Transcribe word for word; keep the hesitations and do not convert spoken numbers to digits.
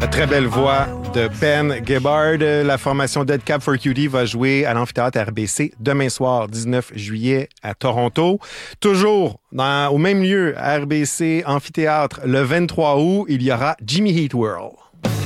La très belle voix de Ben Gibbard. La formation Dead Cab for Cutie va jouer à l'amphithéâtre R B C demain soir, dix-neuf juillet, à Toronto. Toujours dans, au même lieu, R B C Amphithéâtre, le vingt-trois août, il y aura Jimmy Eat World.